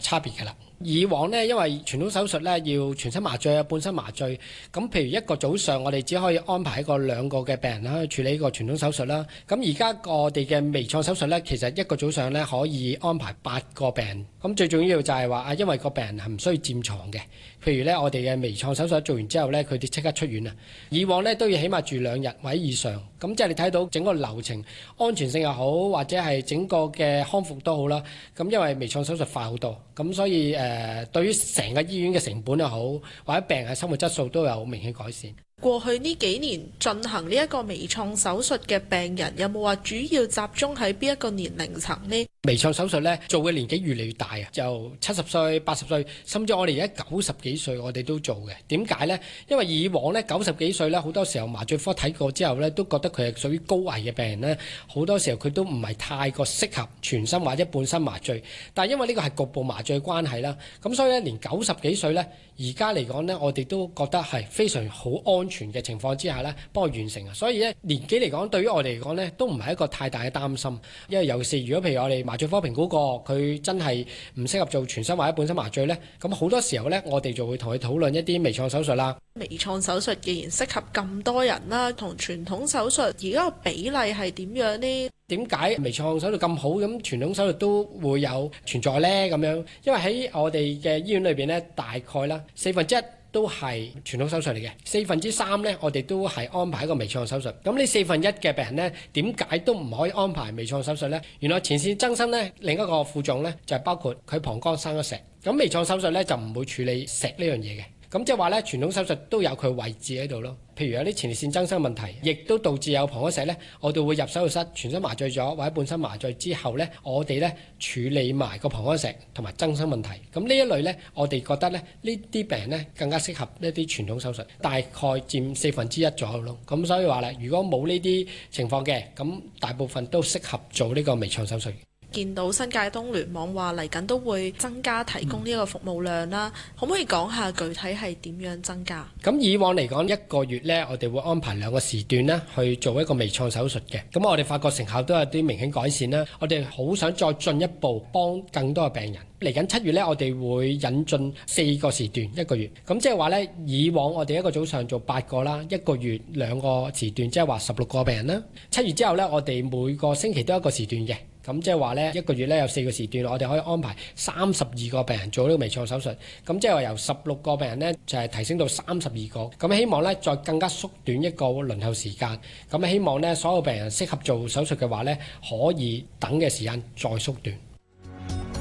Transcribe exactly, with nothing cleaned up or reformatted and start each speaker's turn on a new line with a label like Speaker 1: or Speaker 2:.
Speaker 1: 差別㗎啦。以往呢，因為傳統手術呢要全身麻醉啊、半身麻醉，咁譬如一個早上我哋只可以安排一個兩個嘅病人啦去處理呢個傳統手術啦。咁而家我哋嘅微創手術呢，其實一個早上呢可以安排八個病人。咁最重要就係話啊，因為個病人係唔需要佔床嘅。譬如呢，我哋嘅微創手術做完之後呢，佢哋即刻出院啊。以往呢都要起碼住兩日或者以上。咁即係你睇到整個流程安全性又好，或者係整個嘅康復都好啦。咁因為微創手術快好多，咁所以誒、呃、對於成個醫院嘅成本又好，或者病人嘅生活質素都有明顯改善。
Speaker 2: 過去呢幾年進行呢一個微創手術嘅病人，有冇話主要集中喺邊一個年齡層呢？
Speaker 1: 微創手術呢，做嘅年紀越嚟越大啊，就七十歲、八十歲，甚至我哋而家九十幾歲，我哋都做嘅。點解呢？因為以往呢，九十幾歲呢，好多時候麻醉科睇過之後呢，都覺得佢係屬於高危嘅病人呢，好多時候佢都唔係太過適合全身或者半身麻醉。但係因為呢個係局部麻醉嘅關係啦，咁所以呢，連九十幾歲呢，而家嚟講呢，我哋都覺得係非常好安全嘅情況之下呢，幫我完成啊。所以呢，年紀嚟講，對於我哋嚟講呢，都唔係一個太大嘅擔心。因為尤其是如果譬如我哋麻醉科評估過佢真係唔適合做全身或者半身麻醉呢，咁好多時候呢，我哋就會同佢討論一啲微創手術啦。
Speaker 2: 微創手術既然適合咁多人啦，同傳統手術而家個比例係點樣呢？
Speaker 1: 點解微創手術咁好，咁傳統手術都會有存在呢？咁樣，因為喺我哋嘅醫院裏邊呢，大概啦四分之一都係傳統手術嚟嘅，四分之三呢，我哋都係安排一個微創手術。咁呢四分一嘅病人呢，點解都唔可以安排微創手術呢？原來前線增生呢，另一個副種呢，就係包括佢膀胱生咗石。咁微創手術呢，就唔會處理石呢樣嘢嘅。咁即係話咧，傳統手術都有佢位置喺度咯。譬如有啲前列腺增生問題，亦都導致有膀胱石咧，我哋會入手術室，全身麻醉咗或者半身麻醉之後咧，我哋咧處理埋個膀胱石同埋增生問題。咁呢一類咧，我哋覺得咧，呢啲病人咧更加適合呢啲傳統手術，大概佔四分之一左右咯。咁所以話咧，如果冇呢啲情況嘅，咁大部分都適合做呢個微創手術。
Speaker 2: 見到新界東聯網話嚟緊都會增加提供呢個服務量啦，嗯、可唔可以講下具體係點樣增加？
Speaker 1: 咁以往嚟講一個月呢，我哋會安排兩個時段呢去做一個微創手術嘅。咁我哋發覺成效都有啲明顯改善啦。我哋好想再進一步幫更多嘅病人。嚟緊七月呢，我哋會引進四個時段一個月。咁即係話呢，以往我哋一個早上做八個啦，一個月兩個時段，即係話十六個病人啦。七月之後呢，我哋每個星期都有一個時段嘅。咁即係話呢，一個月呢有四個時段，我哋可以安排三十二個病人做呢個微創手術。咁即係話由十六個病人呢，就係提升到三十二個。咁希望呢，再更加縮短一個輪候時間。咁希望呢，所有病人適合做手術嘅話呢，可以等嘅時間再縮短。